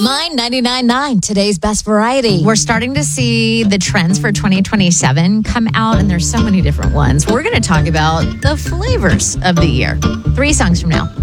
Mine 99.9, today's best variety. We're starting to see the trends for 2027 come out, and there's so many different ones. We're going to talk about the flavors of the year. 3 songs from now.